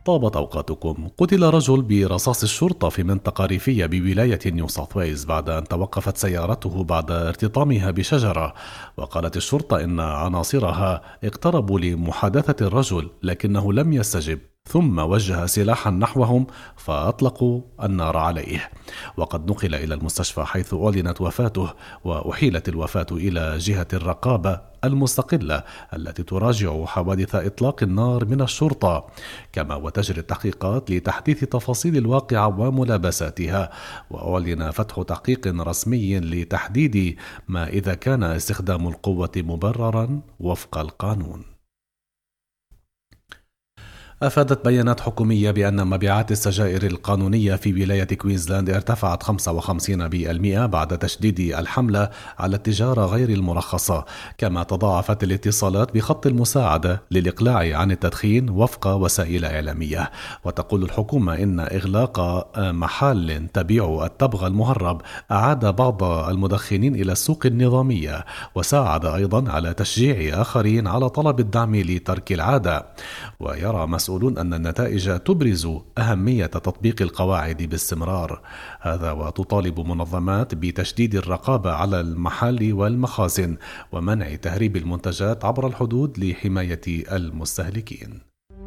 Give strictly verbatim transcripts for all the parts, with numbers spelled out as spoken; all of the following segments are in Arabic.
طابت أوقاتكم. قتل رجل برصاص الشرطة في منطقة ريفية بولاية نيو ساوث ويلز بعد أن توقفت سيارته بعد ارتطامها بشجرة. وقالت الشرطة إن عناصرها اقتربوا لمحادثة الرجل لكنه لم يستجب، ثم وجه سلاحا نحوهم فأطلقوا النار عليه. وقد نقل إلى المستشفى حيث أعلنت وفاته، وأحيلت الوفاة إلى جهة الرقابة المستقلة التي تراجع حوادث إطلاق النار من الشرطة، كما وتجري التحقيقات لتحديث تفاصيل الواقعة وملابساتها. وأعلن فتح تحقيق رسمي لتحديد ما إذا كان استخدام القوة مبررا وفق القانون. أفادت بيانات حكومية بأن مبيعات السجائر القانونية في ولاية كوينزلاند ارتفعت خمسة وخمسين بالمئة بعد تشديد الحملة على التجارة غير المرخصة، كما تضاعفت الاتصالات بخط المساعدة للإقلاع عن التدخين وفق وسائل إعلامية. وتقول الحكومة إن إغلاق محال تبيع التبغ المهرب أعاد بعض المدخنين إلى السوق النظامية، وساعد أيضا على تشجيع آخرين على طلب الدعم لترك العادة. ويرى مسؤولون أن النتائج تبرز أهمية تطبيق القواعد باستمرار. هذا وتطالب منظمات بتشديد الرقابة على المحال والمخازن ومنع تهريب المنتجات عبر الحدود لحماية المستهلكين.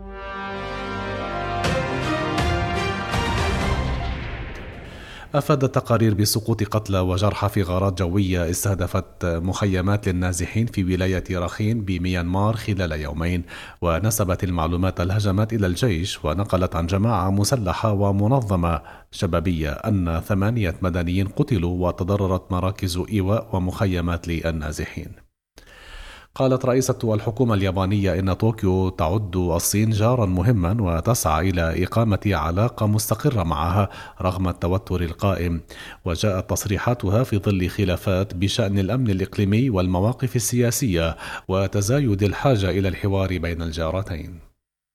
أفادت تقارير بسقوط قتلى وجرحى في غارات جوية استهدفت مخيمات للنازحين في ولاية رخين بميانمار خلال يومين. ونسبت المعلومات الهجمات إلى الجيش، ونقلت عن جماعة مسلحة ومنظمة شبابية أن ثمانية مدنيين قتلوا وتضررت مراكز إيواء ومخيمات للنازحين. قالت رئيسة الحكومة اليابانية إن طوكيو تعد الصين جارا مهما وتسعى إلى إقامة علاقة مستقرة معها رغم التوتر القائم. وجاءت تصريحاتها في ظل خلافات بشأن الأمن الإقليمي والمواقف السياسية وتزايد الحاجة إلى الحوار بين الجارتين.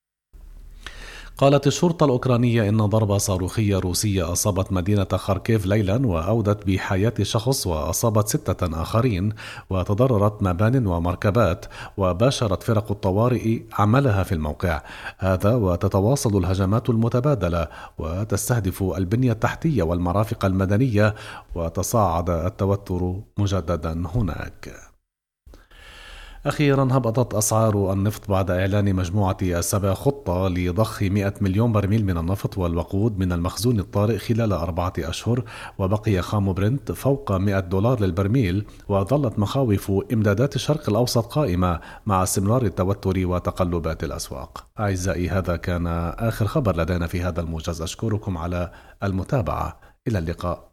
قالت الشرطة الأوكرانية إن ضربة صاروخية روسية أصابت مدينة خاركيف ليلا وأودت بحياة شخص وأصابت ستة آخرين، وتضررت مبان ومركبات، وباشرت فرق الطوارئ عملها في الموقع هذا. وتتواصل الهجمات المتبادلة وتستهدف البنية التحتية والمرافق المدنية، وتصاعد التوتر مجددا هناك. أخيرا هبطت أسعار النفط بعد إعلان مجموعة السبع خطة لضخ مئة مليون برميل من النفط والوقود من المخزون الطارئ خلال أربعة أشهر، وبقي خام برنت فوق مئة دولار للبرميل. وظلت مخاوف إمدادات الشرق الأوسط قائمة مع استمرار التوتر وتقلبات الأسواق. أعزائي، هذا كان آخر خبر لدينا في هذا الموجز. أشكركم على المتابعة، إلى اللقاء.